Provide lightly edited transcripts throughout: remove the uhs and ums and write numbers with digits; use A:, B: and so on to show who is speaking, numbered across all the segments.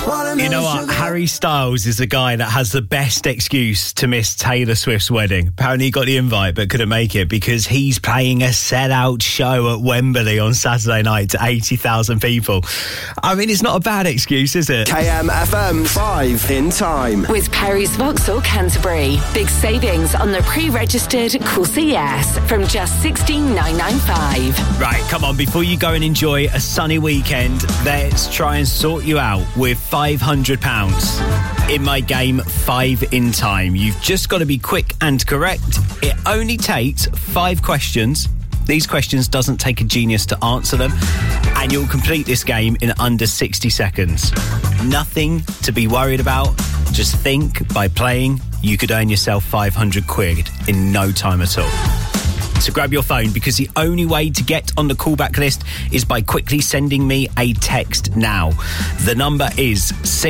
A: You know what? Harry Styles is the guy that has the best excuse to miss Taylor Swift's wedding. Apparently he got the invite but couldn't make it because he's playing a sellout show at Wembley on Saturday night to 80,000 people. I mean, it's not a bad excuse, is it?
B: KMFM 5 in time.
C: With Perry's Vauxhall Canterbury. Big savings on the pre-registered Corsa Yes from just $16,995.
A: Right, come on, before you go and enjoy a sunny weekend, let's try and sort you out with £500 in my game 5 in time. You've just got to be quick and correct. It only takes 5 questions. These questions doesn't take a genius to answer them, and you'll complete this game in under 60 seconds. Nothing to be worried about. Just think by playing, you could earn yourself 500 quid in no time at all. So grab your phone, because the only way to get on the callback list is by quickly sending me a text now. The number is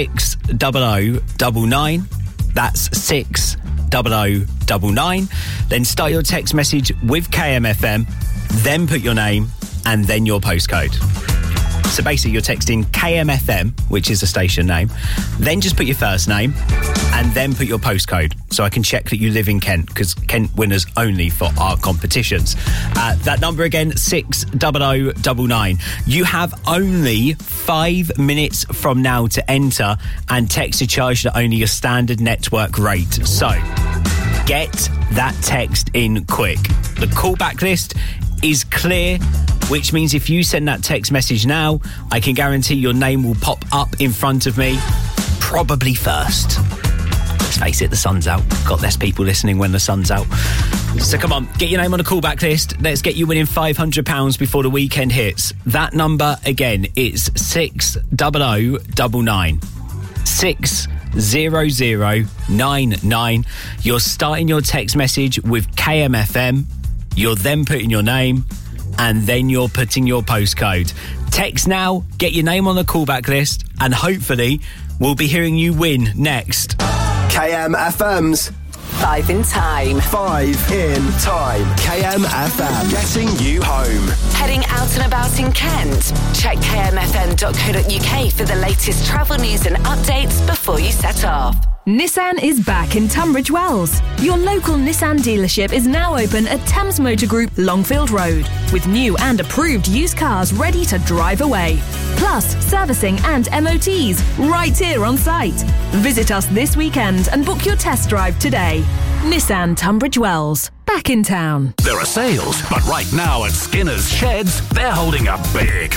A: 60099. That's 60099. Then start your text message with KMFM, then put your name and then your postcode. So basically you're texting KMFM, which is a station name, then just put your first name and then put your postcode so I can check that you live in Kent, because Kent winners only for our competitions. That number again, 60099. You have only 5 minutes from now to enter, and texts are charged at only your standard network rate. So get that text in quick. The callback list is clear, which means if you send that text message now, I can guarantee your name will pop up in front of me, probably first. Let's face it, the sun's out. Got less people listening when the sun's out. So come on, get your name on the callback list. Let's get you winning £500 before the weekend hits. That number again is 60099. 60099. You're starting your text message with KMFM. You're then putting your name, and then you're putting your postcode. Text now, get your name on the callback list, and hopefully we'll be hearing you win next.
B: KMFM's
C: 5 in time.
B: 5 in time. KMFM, getting you home.
C: Heading out and about in Kent? Check kmfm.co.uk for the latest travel news and updates before you set off.
D: Nissan is back in Tunbridge Wells. Your local Nissan dealership is now open at Thames Motor Group, Longfield Road, with new and approved used cars ready to drive away. Plus, servicing and MOTs right here on site. Visit us this weekend and book your test drive today. Nissan Tunbridge Wells, back in town.
E: There are sales, but right now at Skinner's Sheds, they're holding a big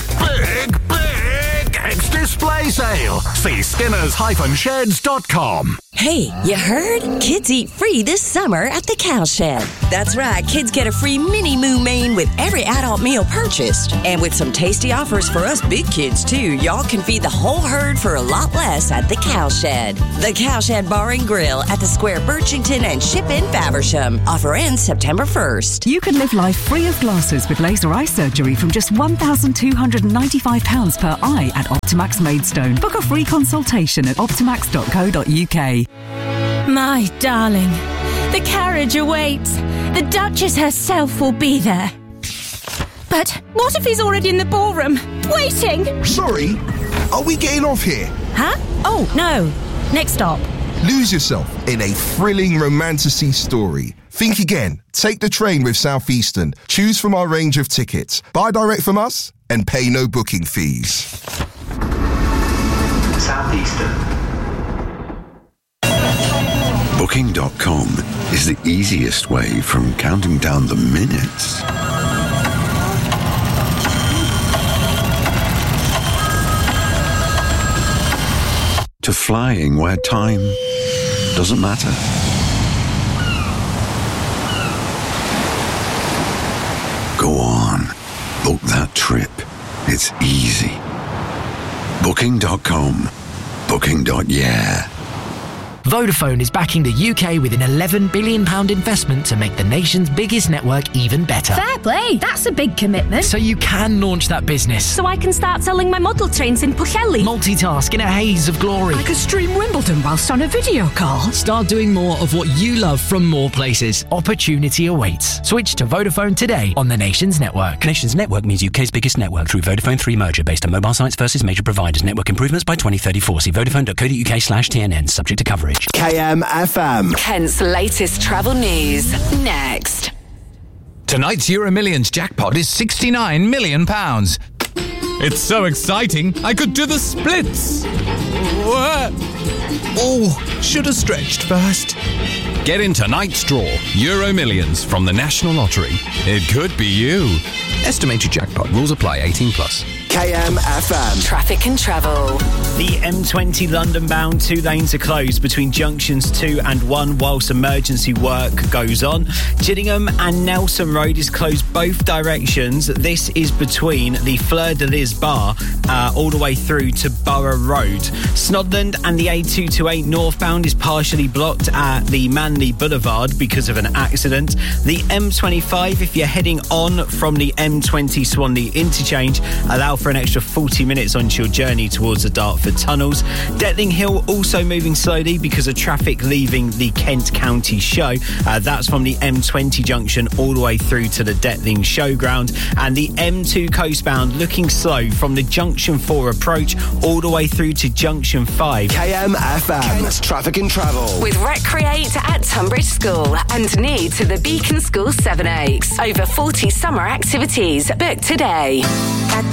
E: ex-display sale. See skinners-sheds.com.
F: Hey, you heard? Kids eat free this summer at the Cowshed. That's right, kids get a free mini Moo Main with every adult meal purchased. And with some tasty offers for us big kids, too, y'all can feed the whole herd for a lot less at the Cowshed. The Cowshed Bar and Grill at the Square Birchington and Ship in Faversham. Offer ends September 1st.
G: You can live life free of glasses with laser eye surgery from just £1,295 per eye at Optimax Maidstone. Book a free consultation at optimax.co.uk.
H: My darling, the carriage awaits. The Duchess herself will be there. But what if he's already in the ballroom, waiting?
I: Sorry, are we getting off here?
H: Huh? Oh, no. Next stop.
I: Lose yourself in a thrilling romantasy story. Think again. Take the train with Southeastern. Choose from our range of tickets. Buy direct from us and pay no booking fees.
J: Southeastern.
K: Booking.com is the easiest way from counting down the minutes to flying where time doesn't matter. Go on, book that trip. It's easy. Booking.com. Booking.yeah.
J: Vodafone is backing the UK with an £11 billion investment to make the nation's biggest network even better.
H: Fair play. That's a big commitment.
J: So you can launch that business.
H: So I can start selling my model trains in Pwllheli.
J: Multitask in a haze of glory.
G: I could stream Wimbledon whilst on a video call.
J: Start doing more of what you love from more places. Opportunity awaits. Switch to Vodafone today on the nation's network.
L: Nation's network means UK's biggest network through Vodafone 3 merger based on mobile sites versus major providers. Network improvements by 2034. See vodafone.co.uk/TNN. Subject to coverage.
B: KMFM.
C: Kent's latest travel news. Next.
M: Tonight's Euro Millions jackpot is £69 million. It's so exciting, I could do the splits. Oh, should have stretched first. Get in tonight's draw, Euro Millions from the National Lottery. It could be you. Estimated jackpot. Rules apply. 18+.
B: KMFM.
C: Traffic and travel.
A: The M20 London bound, 2 lanes are closed between junctions 2 and 1 whilst emergency work goes on. Gillingham and Nelson Road is closed both directions. This is between the Fleur de Lis bar all the way through to Borough Road. Snodland and the A228 northbound is partially blocked at the Manley Boulevard because of an accident. The M25, if you're heading on from the M20 Swanley interchange, allow for an extra 40 minutes onto your journey towards the Dartford tunnels. Detling Hill also moving slowly because of traffic leaving the Kent County Show. That's from the M20 junction all the way through to the Detling Showground. And the M2 coastbound looking slow from the Junction 4 approach all the way through to Junction 5.
B: KMFM. Kent's Traffic and Travel.
C: With Recreate at Tunbridge School and Need to the Beacon School Sevenoaks. Over 40 summer activities. Book today.
N: At